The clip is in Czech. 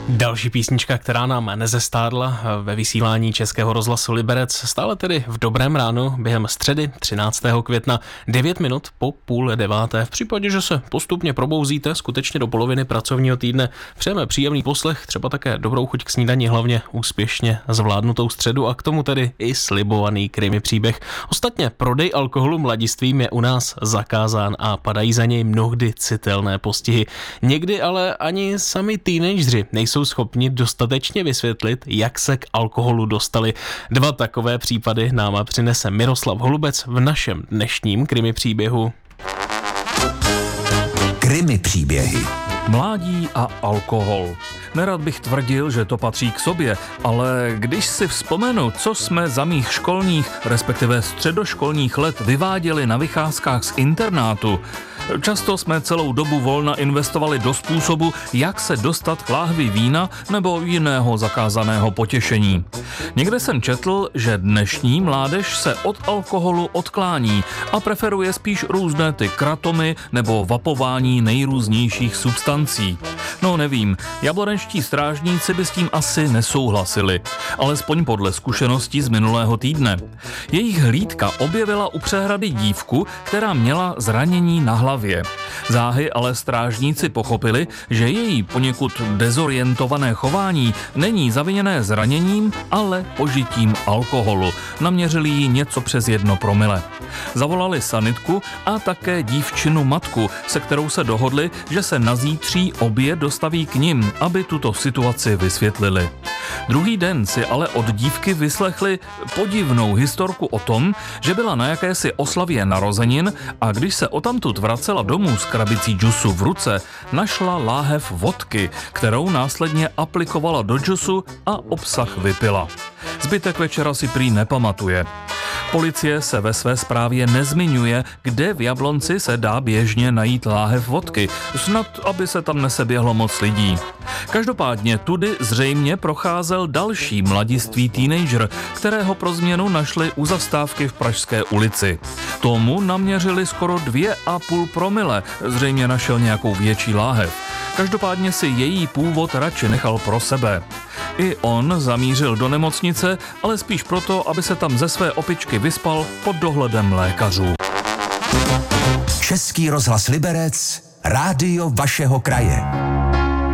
Další písnička, která nám nezestárla ve vysílání Českého rozhlasu Liberec, stále tedy v dobrém ránu během středy 13. května 9 minut po 8:30. V případě, že se postupně probouzíte skutečně do poloviny pracovního týdne, přejeme příjemný poslech, třeba také dobrou chuť k snídani, hlavně úspěšně zvládnutou středu a k tomu tedy i slibovaný krimi příběh. Ostatně prodej alkoholu mladistvím je u nás zakázán a padají za něj mnohdy citelné postihy. Někdy ale ani sami teenageři nejsou schopni dostatečně vysvětlit, jak se k alkoholu dostali. 2 takové případy nám přinese Miroslav Holubec v našem dnešním krimi příběhu. Krimi příběhy. Mládí a alkohol. Nerad bych tvrdil, že to patří k sobě, ale když si vzpomenu, co jsme za mých školních, respektive středoškolních let vyváděli na vycházkách z internátu, často jsme celou dobu volna investovali do způsobu, jak se dostat k láhvi vína nebo jiného zakázaného potěšení. Někde jsem četl, že dnešní mládež se od alkoholu odklání a preferuje spíš různé ty kratomy nebo vapování nejrůznějších substancí. No nevím, jablorenští strážníci by s tím asi nesouhlasili, alespoň podle zkušeností z minulého týdne. Jejich hlídka objevila u přehrady dívku, která měla zranění na hlavě. Záhy ale strážníci pochopili, že její poněkud dezorientované chování není zaviněné zraněním, ale požitím alkoholu. Naměřili jí něco přes 1 promile. Zavolali sanitku a také dívčinu matku, se kterou se dohodli, že se na zítří obě dostaví k nim, aby tuto situaci vysvětlili. Druhý den si ale od dívky vyslechli podivnou historku o tom, že byla na jakési oslavě narozenin a když se odtamtud vracela domů s krabicí džusu v ruce, našla láhev vodky, kterou následně aplikovala do džusu a obsah vypila. Zbytek večera si prý nepamatuje. Policie se ve své zprávě nezmiňuje, kde v Jablonci se dá běžně najít láhev vodky, snad aby se tam neseběhlo moc lidí. Každopádně tudy zřejmě procházel další mladistvý teenager, kterého pro změnu našli u zastávky v Pražské ulici. Tomu naměřili skoro 2,5 promile, zřejmě našel nějakou větší láhev. Každopádně si její původ radši nechal pro sebe. I on zamířil do nemocnice, ale spíš proto, aby se tam ze své opičky vyspal pod dohledem lékařů. Český rozhlas Liberec, rádio vašeho kraje.